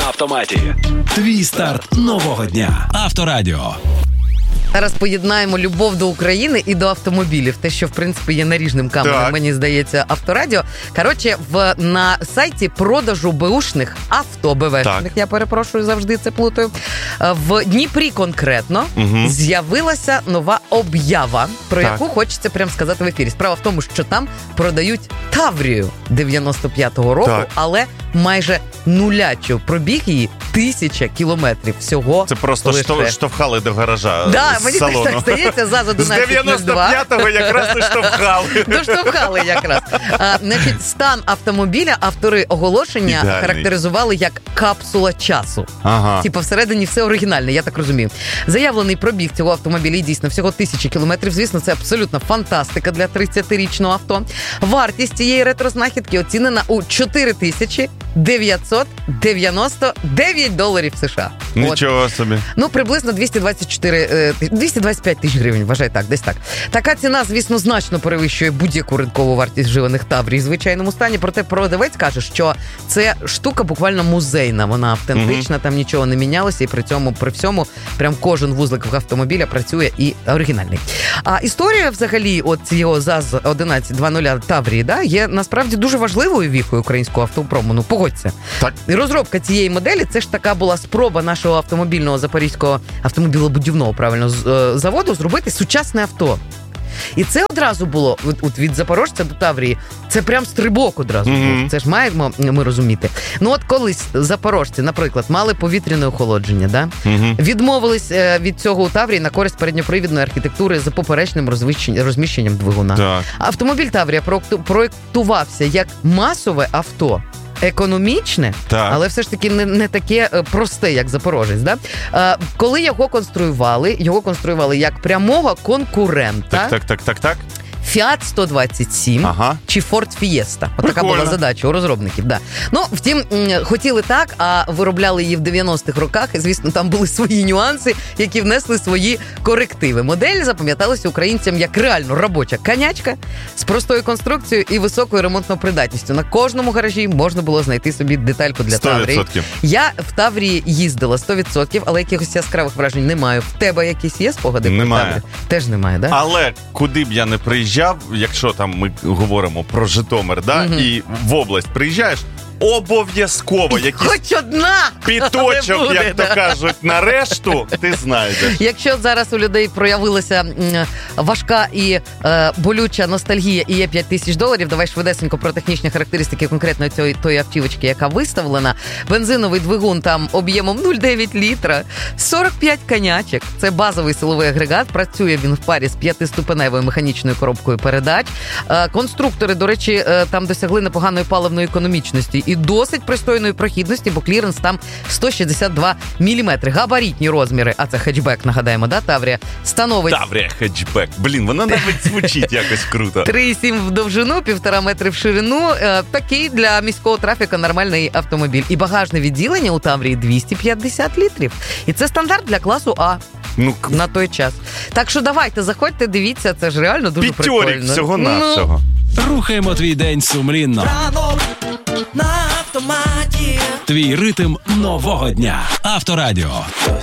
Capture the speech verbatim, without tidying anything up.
автоматі. Твій старт нового дня. Авторадіо. Зараз поєднаємо любов до України і до автомобілів. Те, що, в принципі, є наріжним каменем, так. мені здається, Авторадіо. Коротше, в, на сайті продажу беушних авто, БВшних, я перепрошую, завжди це плутаю, в Дніпрі конкретно угу. з'явилася нова об'ява, про так. яку хочеться прямо сказати в ефірі. Справа в тому, що там продають Таврію дев'яносто п'ятого року, так. але майже нулячу. Пробіг її тисяча кілометрів всього. Це просто лише. штовхали до гаража. Да, з мені салону. так здається, ЗАЗ одинадцять нуль два. З дев'яносто п'ятого якраз і штовхали. Доштовхали якраз. А, значить, стан автомобіля автори оголошення Ідеальний. характеризували як капсула часу. Ага. Типа всередині все оригінальне, я так розумію. Заявлений пробіг цього автомобіля дійсно всього тисячі кілометрів. Звісно, це абсолютно фантастика для тридцятирічного авто. Вартість цієї ретрознахідки оцінена у чотири тисячі дев'ятсот дев'яносто дев'ять доларів США. Нічого От. собі. Ну, приблизно двісті двадцять чотири, двісті двадцять п'ять тисяч гривень, вважай так, десь так. Така ціна, звісно, значно перевищує будь-яку ринкову вартість вживаних Таврій в звичайному стані, проте продавець каже, що це штука буквально музейна, вона автентична, mm-hmm. там нічого не мінялося, і при цьому, при всьому, прям кожен вузлик автомобіля працює і оригінальний. А історія, взагалі, от цього ЗАЗ одинадцять двадцять Таврії, да, є насправді дуже важливою віхою українського автопрому, ну, погодься. Так. І розробка цієї моделі, це ж така була спроба нашого автомобільного запорізького автомобілобудівного, правильно, заводу зробити сучасне авто. І це одразу було, от від Запорожця до Таврії, це прям стрибок одразу був. Mm-hmm. Це ж маємо ми розуміти. Ну от колись запорожці, наприклад, мали повітряне охолодження, да? Mm-hmm. Відмовились від цього у Таврії на користь передньопривідної архітектури з поперечним розміщенням двигуна. Так. Автомобіль Таврія проєктувався як масове авто. Економічне, так. але все ж таки не, не таке просте, як Запорожець. Да? А, коли його конструювали, його конструювали як прямого конкурента. Так, так, так, так, так. Фіат сто двадцять сім ага. чи Ford Fiesta. От така була задача у розробників. Да. Ну, втім, хотіли так, а виробляли її в дев'яностих роках. І, звісно, там були свої нюанси, які внесли свої корективи. Модель запам'яталася українцям як реально робоча конячка з простою конструкцією і високою ремонтно-придатністю. На кожному гаражі можна було знайти собі детальку для Таврії. Я в Таврії їздила сто відсотків, але якихось яскравих вражень не маю. В тебе якісь є спогади про Таврію? Теж немає, да? Але куди б я не приїжджав, якщо там ми говоримо про Житомир, да, угу. і в область приїжджаєш, обов'язково якийсь хоч одна піточок, буде, як да. то кажуть, на решту ти знайдеш. Якщо зараз у людей проявилася м, важка і е, болюча ностальгія і є п'ять тисяч доларів, давай швидесенько про технічні характеристики конкретно цієї тої автівочки, яка виставлена. Бензиновий двигун там об'ємом нуль цілих дев'ять літра, сорок п'ять конячок. Це базовий силовий агрегат. Працює він в парі з п'ятиступеневою механічною коробкою передач. Е, конструктори, до речі, е, там досягли непоганої паливної економічності і досить пристойної прохідності, бо кліренс там сто шістдесят два міліметри. Габаритні розміри, а це хетчбек, нагадаємо, да, Таврія? Становить... Таврія хетчбек. Блін, вона навіть звучить якось круто. три цілих сім в довжину, півтора метри в ширину. Е, такий для міського трафіка нормальний автомобіль. І багажне відділення у Таврії двісті п'ятдесят літрів. І це стандарт для класу А. Ну, на той час. Так що давайте, заходьте, дивіться, це ж реально дуже П'ятьорік прикольно. всього-навсього. Ну. Рухаємо твій день сумлінно. Рано на автоматі. Твій ритм нового дня. Авторадіо.